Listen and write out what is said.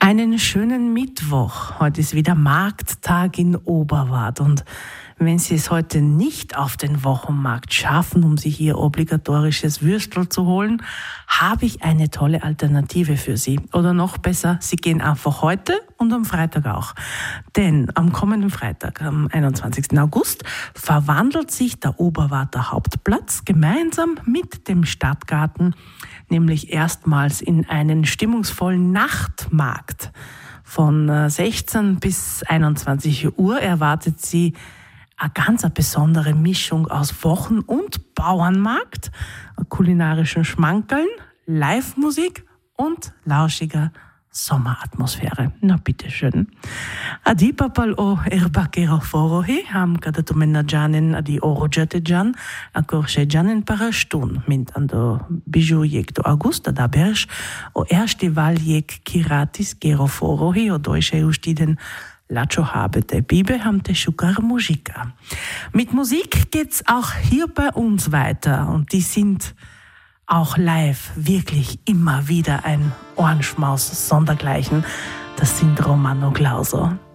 Einen schönen Mittwoch. Heute ist wieder Markttag in Oberwart und wenn Sie es heute nicht auf den Wochenmarkt schaffen, um sich Ihr obligatorisches Würstel zu holen, habe ich eine tolle Alternative für Sie. Oder noch besser, Sie gehen einfach heute und am Freitag auch. Denn am kommenden Freitag, am 21. August, verwandelt sich der Oberwarter Hauptplatz gemeinsam mit dem Stadtgarten nämlich erstmals in einen stimmungsvollen Nachtmarkt. Von 16 bis 21 Uhr erwartet Sie eine ganz besondere Mischung aus Wochen- und Bauernmarkt, kulinarischen Schmankerln, Live-Musik und lauschiger Sommeratmosphäre. Na bitteschön. Adi papal o erbakero forohi, ham kada tumenna janen adi oro jete jan, a korche janen parastun, mint ando bijou jek do augusta da bersch, o erste val jek kiratis gero forohi, o doische ustiden Lacho habete Bibe hamte Schukar Musika. Mit Musik geht's auch hier bei uns weiter und die sind auch live wirklich immer wieder ein Ohrenschmaus sondergleichen. Das sind Romano Glauser.